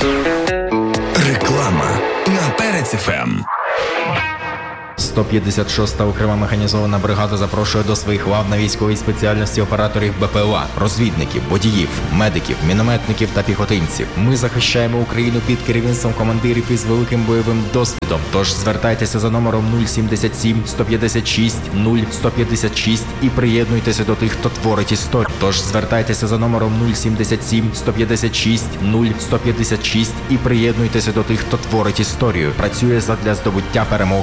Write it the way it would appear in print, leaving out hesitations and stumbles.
Реклама на Перець ФМ. 156-та окрема механізована бригада запрошує до своїх лав на військовій спеціальності операторів БПЛА, розвідників, водіїв, медиків, мінометників та піхотинців. Ми захищаємо Україну під керівництвом командирів із великим бойовим досвідом. Тож звертайтеся за номером 077 156 0156 і приєднуйтеся до тих, хто творить історію. Тож звертайтеся за номером 077 156 0156 і приєднуйтеся до тих, хто творить історію. Працює задля здобуття перемоги